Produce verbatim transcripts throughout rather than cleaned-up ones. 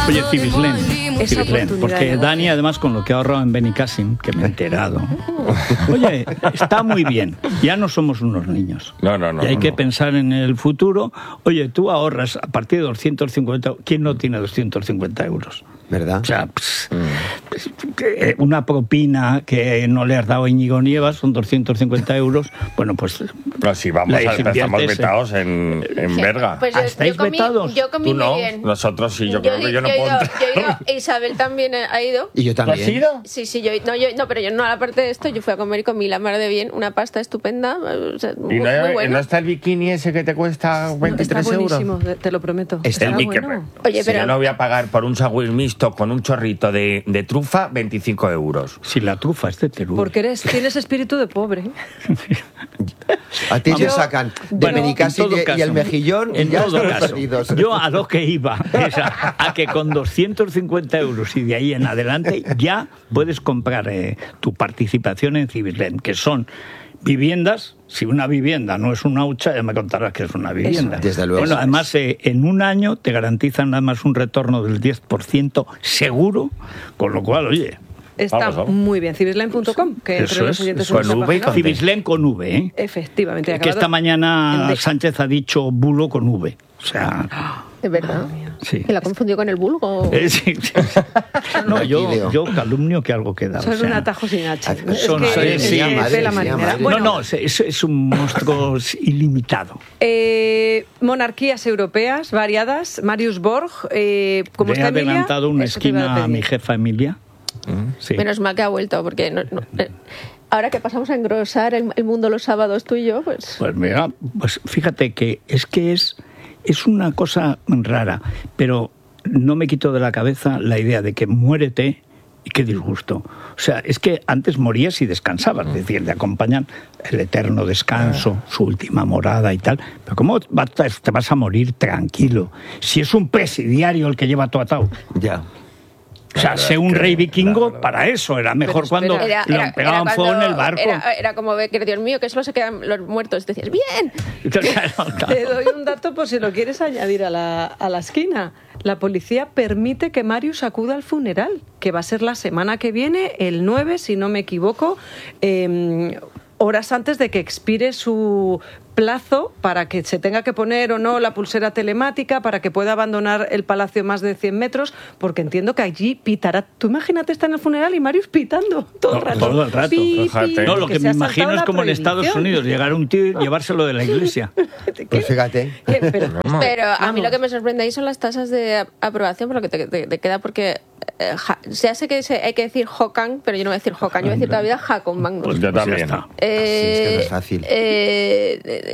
Oye, Civislen, Civislen, porque Dani, además, con lo que ha ahorrado en Benicassim, que me he enterado, oye, está muy bien. Ya no somos unos niños. No, no, no. Y hay no. que pensar en el futuro. Oye, tú ahorras a partir de doscientos cincuenta. ¿Quién no tiene doscientos cincuenta euros? ¿Verdad? O sea, pss, mm. una propina que no le has dado a Íñigo Nievas son doscientos cincuenta euros. Bueno, pues... No, si vamos a, estamos vetados en, en Sí, Berga. pues yo, ¿Estáis yo comí, vetados? Yo comí Tú no, muy bien. nosotros sí, yo, creo que yo no he puedo ido, entrar. yo he ido, Isabel también ha ido. Y yo ¿Tú has también. ido? Sí, sí, yo, no, yo, no, pero yo no, aparte de esto, yo fui a comer y comí la mar de bien, una pasta estupenda, o sea, muy, ¿Y no, muy buena. no está el bikini ese que te cuesta veintitrés Está euros? buenísimo, te lo prometo. Está El Está bikini. bueno. Oye, Si pero- yo no voy a pagar por un sándwich mixto con un chorrito de, de trufa, veinticinco euros. Si la trufa es de Teruel. Porque eres, tienes espíritu de pobre. A ti te Vamos. sacan de Bueno, Benicassim en todo y, caso, y el mejillón y en ya todo estamos caso, perdidos. yo a lo que iba es a, a que con doscientos cincuenta euros y de ahí en adelante ya puedes comprar eh, tu participación en Civislen, que son viviendas. Si una vivienda no es una hucha, ya me contarás que es una vivienda. Eso, desde luego. Bueno, Eso además, eh, en un año te garantizan además un retorno del diez por ciento seguro, con lo cual, oye... Está Vamos, vamos. muy bien. Civislen punto com, que entre Eso los es, oyentes eso de es. nuestra Con V y página- con V. Civislen con V, ¿eh? Efectivamente. Que acabado esta mañana en D. Sánchez ha dicho bulo con V. O sea... De verdad. Sí. Que la confundió con el vulgo. Eh, sí, sí. No, yo, yo calumnio que algo queda. Son o sea, un atajo sin H. son- es que, sí, es sí, que madre tela mía, marinera. madre. Bueno, no, no, es, es un monstruo ilimitado. eh, monarquías europeas variadas. Marius Borg, eh, como Le he está Emilia, adelantado una eso te iba esquina a pedir. mi jefa Emilia. Sí. Menos mal que ha vuelto, porque no- no- eh, ahora que pasamos a engrosar el, el mundo los sábados tú y yo, pues... Pues mira, pues fíjate que es que es, es una cosa rara, pero no me quito de la cabeza la idea de que muérete y qué disgusto. O sea, es que antes morías y descansabas, es decir, le acompañan el eterno descanso, su última morada y tal. Pero ¿cómo va- te vas a morir tranquilo si es un presidiario el que lleva tu atado? Ya. O sea, sé un rey vikingo para eso, era mejor Pero cuando espera. Era, lo era- pegaban era fuego en cuando- el barco. Era, era como ver que, Dios mío, que solo se quedan los muertos. Decías, ¡bien! Claro, claro. Te doy un dato por si lo quieres añadir a la, a la esquina. La policía permite que Marius acuda al funeral, que va a ser la semana que viene, el nueve, si no me equivoco, eh, horas antes de que expire su plazo para que se tenga que poner o no la pulsera telemática, para que pueda abandonar el palacio más de cien metros, porque entiendo que allí pitará. Tú imagínate estar en el funeral y Marius pitando todo el No, rato. todo el rato. Pi, pi, Fíjate. No, lo que que se me ha saltado imagino es la como en Estados prohibición. Unidos, llegar un tío y llevárselo de la iglesia. Pues fíjate. ¿Qué? Pero- Pero a mí Vamos. lo que me sorprende ahí son las tasas de ap- aprobación, por lo que te, te- te queda, porque eh, ja- se hace que se- hay que decir Hokan, pero yo no voy a decir Hokan, yo voy a decir toda la vida Hakon Magnus. Pues yo Pues ya también. está. Eh, Sí, es que no es fácil. eh, eh,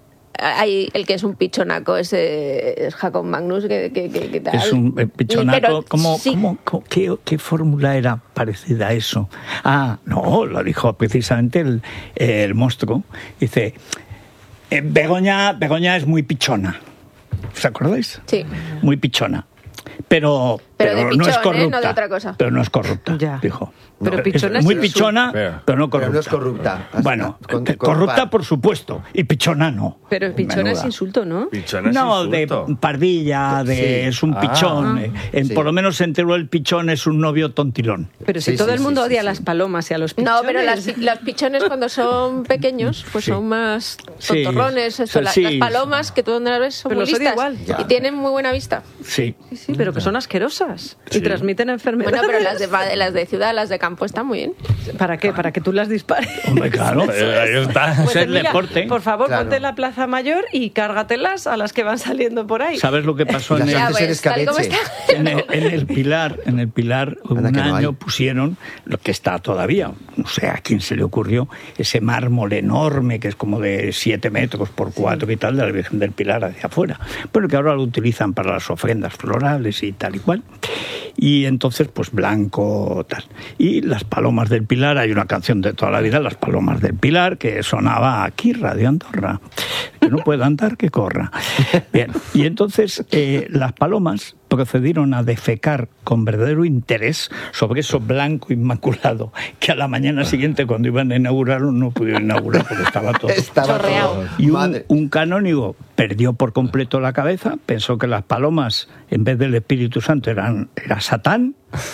hay el que es un pichonaco, ese es Hakon Magnus, que, que, que, que tal. Es un eh, pichonaco. Pero ¿Cómo, sí, cómo- cómo- qué, qué fórmula era parecida a eso? Ah, no, lo dijo precisamente el, el monstruo. Dice, eh, Begoña, Begoña es muy pichona. ¿Os acordáis? Sí. Muy pichona. Pero, Pero de no pichón, es ¿eh? corrupta. No de otra cosa. Pero no es corrupta, Ya. dijo. Pero No, pichona es muy sí es pichona, Pero- pero no corrupta. Pero no es corrupta. Hasta- Bueno, con- que- con- corrupta por supuesto, y pichona no. Pero pichón Menuda. es insulto, ¿no? Pichón es No, insulto. de pardilla, de Sí. es un Ah. pichón. eh, en, Sí. Por lo menos en Teruel el pichón es un novio tontilón. Pero si Sí, todo sí, el mundo sí, odia sí, a las sí. palomas y a los pichones... No, pero las, los pichones cuando son pequeños, pues Sí. son más Sí. tontorrones. Esto, O sea, la- sí. las palomas, que tú donde las ves son Pero muy los odia listas igual. Ya. y tienen muy buena vista. Sí. Sí, sí, pero que son asquerosas y Sí. transmiten enfermedades. Bueno, pero las de, las de ciudad, las de campo están muy bien. ¿Para qué? Para que tú las dispares. Hombre, claro. Eh, ahí está. Pues es el Emilia, deporte. por favor, Claro. ponte en la Plaza Mayor y cárgatelas a las que van saliendo por ahí. ¿Sabes lo que pasó Y en las el, Ya haces en ves, tal como escabeche. está. en el, en el Pilar? En el Pilar, un Anda que no año hay. pusieron lo que está todavía. No sé a quién se le ocurrió ese mármol enorme que es como de siete metros por cuatro y tal de la Virgen del Pilar hacia afuera. Bueno, que ahora lo utilizan para las ofrendas florales y tal y cual. Y entonces, pues blanco, tal. Y las palomas del Pilar, hay una canción de toda la vida, Las palomas del Pilar, que sonaba aquí, Radio Andorra. Que que no pueda andar, que corra. Bien, y entonces eh, las palomas procedieron a defecar con verdadero interés sobre eso blanco inmaculado, que a la mañana siguiente, cuando iban a inaugurarlo, no pudieron inaugurar porque estaba todo Estaba chorreado. todo. y un, Madre. un canónigo perdió por completo la cabeza, pensó que las palomas, en vez del Espíritu Santo, eran era Satán,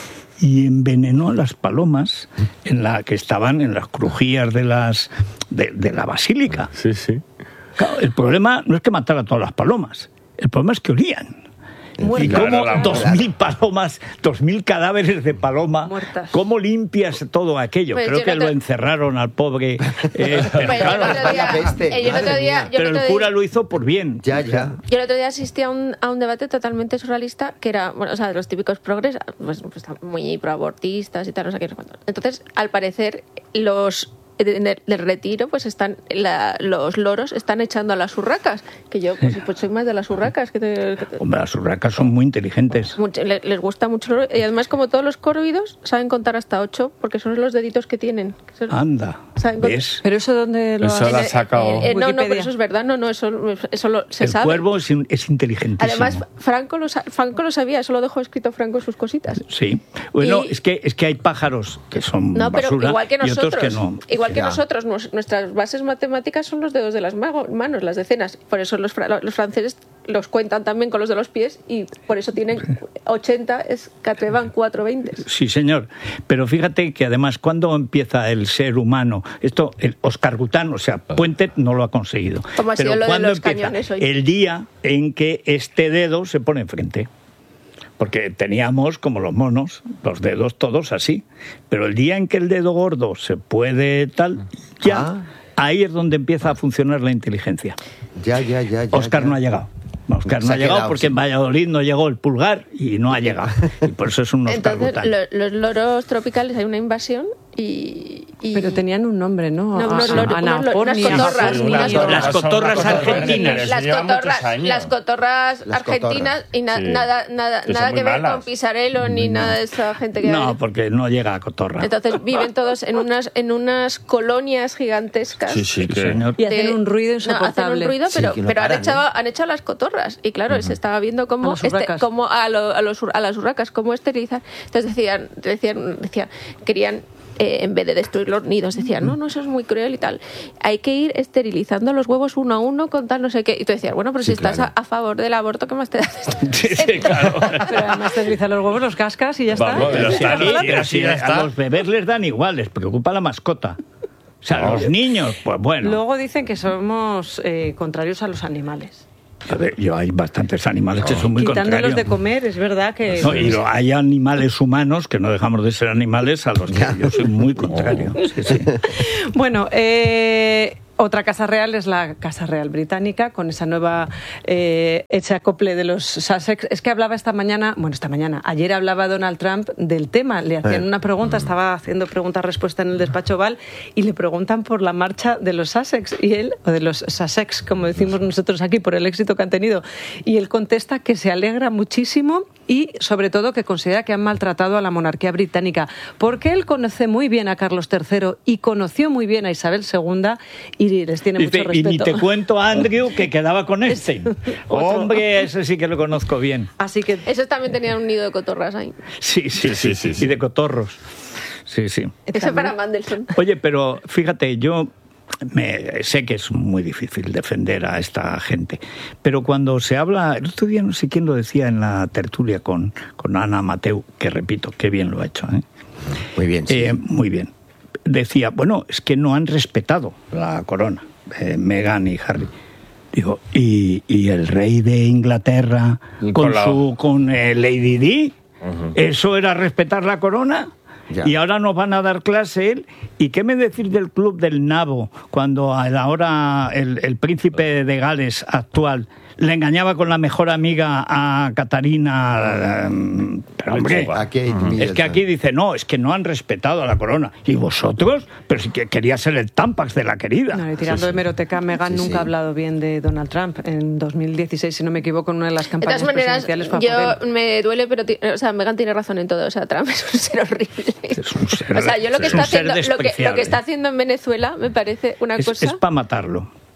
y envenenó a las palomas en la que estaban en las crujías de las de, de la basílica. Sí, sí. Claro, el problema no es que matara a todas las palomas, el problema es que olían. Y Claro, cómo la- dos mil palomas, dos mil cadáveres de paloma, Muertas. ¿cómo limpias todo aquello? Pues Creo yo que no te- lo encerraron al pobre. eh, pero Pues yo el claro, otro día- la peste, eh, yo el otro madre día- mía. yo el pero el otro cura día- lo hizo por bien. Ya, ya. Yo el otro día asistí a un, a un debate totalmente surrealista que era, bueno, o sea, de los típicos progres, pues, pues, muy proabortistas y tal, no sé qué, no sé cuánto. Entonces, al parecer, los en el, del retiro, pues están la- los loros están echando a las urracas, que yo pues, pues soy más de las urracas, que, te- que te- Hombre, las urracas son muy inteligentes. mucho- le- les gusta mucho el loro. Y además, como todos los córvidos, saben contar hasta ocho, porque son los deditos que tienen. Son- Anda, ¿Saben con- ¿ves? Pero eso dónde lo Eso has- la ha sacado. Eh, eh, no, no, Wikipedia. pero eso es verdad, no, no, eso, eso lo, se El sabe. cuervo es, in- es inteligentísimo. Además, Franco lo, sa- Franco lo sabía, eso lo dejó escrito Franco en sus cositas. Sí. Bueno, Y- es que es que hay pájaros que son No, pero basura igual que y otros nosotros, que no. igual que Ya. nosotros, nos- nuestras bases matemáticas son los dedos de las mago- manos, las decenas. Por eso los, fra- los franceses los cuentan también con los de los pies y por eso tienen ochenta, es que van cuatro veinte. Sí, señor. Pero fíjate que además, ¿cuándo empieza el ser humano? Esto, el Oscar Gután, o sea, Puente no lo ha conseguido. Como ha Pero sido lo de ¿cuándo los empieza? cañones hoy. El día en que este dedo se pone enfrente. Porque teníamos, como los monos, los dedos todos así. Pero el día en que el dedo gordo se puede tal, ya, Ah. ahí es donde empieza a funcionar la inteligencia. Ya, ya, ya. ya Oscar ya. no ha llegado. Oscar Se no ha ha llegado quedado, porque sí. en Valladolid no llegó el pulgar y no ha llegado. Y por eso es un Oscar Entonces, Gután. lo- los loros tropicales hay una invasión y. y- Pero tenían un nombre, ¿no? No, unos Ah, loros- unos lo- Anapornia. unas cotorras, Sí, unas una- Las cotorras son- argentinas. las Llevan muchos cotorras, años. las cotorras Las argentinas cotorras. y na- Sí. nada, nada, Que son nada muy que ver malas. con Pisarello ni nada de esa gente que No, hay. porque no llega a cotorra. Entonces viven todos en unas en unas colonias gigantescas. Sí, sí, Sí, que... señor. Y hacen de- un ruido No, hacen insoportable. un ruido, Sí, pero, que no pero han, paran, echado, ¿eh? han echado las cotorras. Y claro, se estaba viendo A cómo, las este, urracas. cómo a, lo- a, los, ur- a las urracas, cómo esterilizar. Entonces decían, decían, decían querían, eh, en vez de destruir los nidos, decían, no, no, eso es muy cruel y tal. Hay que ir esterilizando los huevos uno a uno con tal no sé qué. Y tú decías, bueno, pero si Sí, estás claro. a, a favor del aborto, ¿qué más te da? Sí, sí, claro. Pero además te utilizan los huevos, los cascas y ya está. Vamos, Pero ya si está, aquí- ¿no? pero si Ya a está. los bebés les dan igual, les preocupa la mascota. O sea, No. los niños, pues bueno. Luego dicen que somos eh, contrarios a los animales. A ver, yo hay bastantes animales que son muy Quitándolos contrarios. de comer, es verdad que... No, y lo- hay animales humanos que no dejamos de ser animales a los que yo soy muy contrario. Sí, sí. Bueno, eh, otra casa real es la Casa Real Británica, con esa nueva eh, hecha acople de los Sussex. Es que hablaba esta mañana, bueno, esta mañana, ayer hablaba Donald Trump del tema. Le hacían Eh. una pregunta, estaba haciendo pregunta-respuesta en el despacho Oval, y le preguntan por la marcha de los Sussex, y él, o de los Sussex, como decimos nosotros aquí, por el éxito que han tenido. Y él contesta que se alegra muchísimo y, sobre todo, que considera que han maltratado a la monarquía británica, porque él conoce muy bien a Carlos tercero y conoció muy bien a Isabel segunda y les tiene Dice, mucho y ni respeto. te cuento a Andrew que quedaba con este. Hombre, ese sí que lo conozco bien. Así que Esos también tenían un nido de cotorras ahí. Sí, sí, sí, Sí, sí, sí. Y de cotorros. Sí, sí. Eso para Mandelson. Oye, pero fíjate, yo me, sé que es muy difícil defender a esta gente, pero cuando se habla, el otro día no sé quién lo decía en la tertulia con, con Ana Mateu, que repito, qué bien lo ha hecho, ¿eh? Muy bien, sí. Eh, muy bien. Decía, bueno, es que no han respetado la corona, eh, Meghan y Harry. Digo, ¿y, y el rey de Inglaterra Y con con la- su con eh, Lady Di? ¿Eso era respetar la corona? Ya. Y ahora nos van a dar clase él. ¿Y qué me decir del club del nabo cuando ahora el, el príncipe de Gales actual le engañaba con la mejor amiga a Catarina? eh, Pero hombre, A Kate es que Middleton. aquí dice, no, es que no han respetado a la corona. ¿Y vosotros? Pero si que quería ser el Tampax de la querida. no, y tirando de meroteca, Meghan Sí, nunca sí. ha hablado bien de Donald Trump. En dos mil dieciséis, si no me equivoco, en una de las De campañas todas maneras, presidenciales fue a por yo él. me duele, pero ti- o sea, Megan tiene razón en todo. O sea, Trump es un ser horrible. Es un ser- o sea, yo lo que es un está ser haciendo, lo que, lo despreciable. que está haciendo en Venezuela me parece una Es, cosa. para matarlo.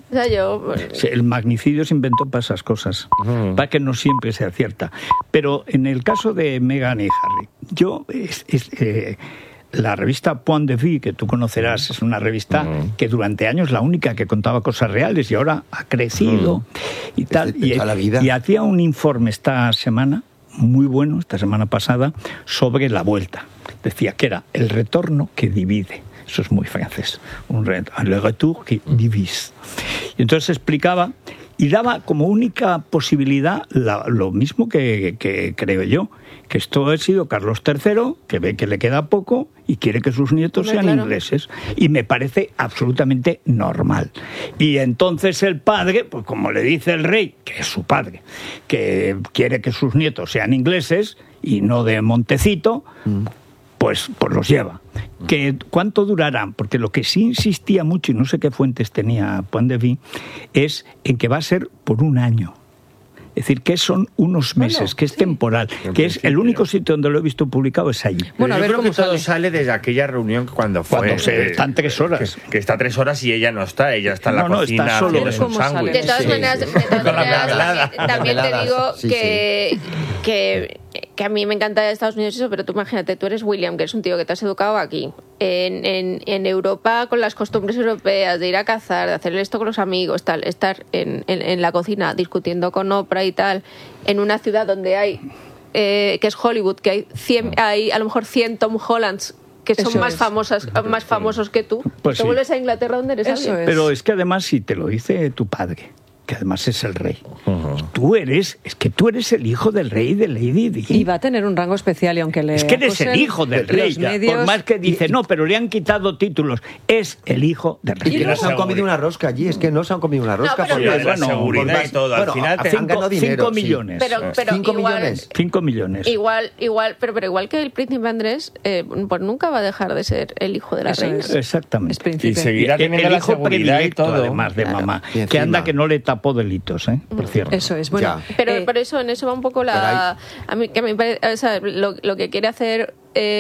O sea, yo... Sí, el magnicidio se inventó para esas cosas, uh-huh. para que no siempre se acierta. Pero en el caso de Meghan y Harry, yo... Es, es, eh, la revista Point de Vue, que tú conocerás, es una revista uh-huh. que durante años la única que contaba cosas reales y ahora ha crecido uh-huh. y tal. Y, y, la vida. y hacía un informe esta semana, muy bueno, esta semana pasada, sobre la vuelta. Decía que era el retorno que divide. Eso es muy francés. Un ret- le retour qui divise. Y entonces explicaba y daba como única posibilidad la, lo mismo que, que creo yo, que esto ha sido Carlos tercero, que ve que le queda poco y quiere que sus nietos Hombre, sean claro. ingleses. Y me parece absolutamente normal. Y entonces el padre, pues como le dice el rey, que es su padre, que quiere que sus nietos sean ingleses y no de Montecito, mm. pues, pues los lleva. Que, ¿cuánto durarán? Porque lo que sí insistía mucho, y no sé qué fuentes tenía Point de Vue, es en que va a ser por un año. Es decir, que son unos meses, bueno, que es sí. temporal, que es el único sitio donde lo he visto publicado es allí. Bueno, Bueno, a yo ver creo cómo que todo sale. sale desde aquella reunión cuando fue. Cuando se eh, están tres horas. Que, que está tres horas y ella no está, ella está en la No, no, cocina está solo. haciendo un ¿Cómo sale? sándwich. De todas Sí. maneras, de todas Con la maneras, mermelada. también, también te Mermeladas, digo sí, que, que, que a mí me encanta Estados Unidos eso, pero tú imagínate, tú eres William, que es un tío que te has educado aquí, en, en, en Europa, con las costumbres europeas, de ir a cazar, de hacer esto con los amigos, tal, estar en, en, en la cocina discutiendo con Oprah y tal, en una ciudad donde hay, eh, que es Hollywood, que hay, cien, hay a lo mejor cien Tom Hollands que son Eso más es. famosas, más famosos que tú. Pues te sí. vuelves a Inglaterra donde eres Eso alguien. es. Pero es que además, si te lo dice tu padre, que además es el rey, Uh-huh. tú eres, es que tú eres el hijo del rey de Lady Di. Y va a tener un rango especial y aunque le Es que eres el acusen hijo del los rey, medios- por más que dice, no, pero le han quitado títulos, es el hijo del Y rey. que no se han luego- comido una rosca allí, es que no se han comido una rosca. pero porque, lo de la bueno, seguridad por y todo, al bueno, final te- han Cinco, ganado dinero. cinco sí. millones. Pero, pero Cinco igual, millones. Cinco millones. Igual, igual, pero, pero igual que el príncipe Andrés, eh, pues nunca va a dejar de ser el hijo de la Eso reina. es. Exactamente. Es príncipe. Y seguirá El- teniendo el la hijo seguridad y predilecto, todo. además de Claro. mamá, Y que encima- anda que no le tapó delitos, ¿eh? Por cierto. Eso es, bueno. Ya. Pero eh, por eso, en eso va un poco la... A mí, que me parece, o sea, lo, lo que quiere hacer...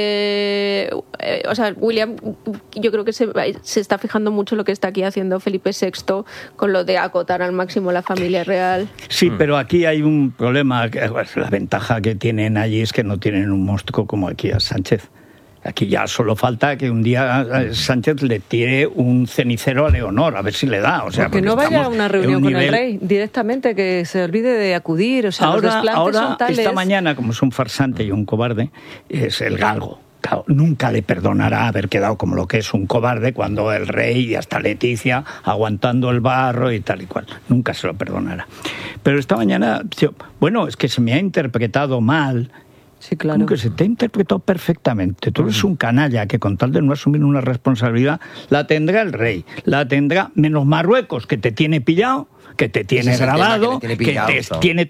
Eh, eh, o sea, William, yo creo que se, se está fijando mucho lo que está aquí haciendo Felipe sexto con lo de acotar al máximo la familia real. Sí, pero aquí hay un problema. que, pues, la ventaja que tienen allí es que no tienen un monstruo como aquí a Sánchez. Aquí ya solo falta que un día eh, Sánchez le tire un cenicero a Leonor, a ver si le da. O sea, porque porque no vaya a estamos una en reunión un con el nivel- rey directamente, que se olvide de acudir. O sea, los Ahora, desplantes ahora son tales. esta mañana, como es un farsante y un cobarde, es el galgo. Claro, nunca le perdonará haber quedado como lo que es un cobarde cuando el rey y hasta Leticia aguantando el barro y tal y cual. Nunca se lo perdonará. Pero esta mañana, tío, bueno, es que se me ha interpretado mal. Sí, claro. Como que se te ha interpretado perfectamente. Tú eres un canalla que con tal de no asumir una responsabilidad, la tendrá el rey, la tendrá menos Marruecos, que te tiene pillado, que te tiene Ese es el tema, grabado, que le tiene que pillado, te eso. tiene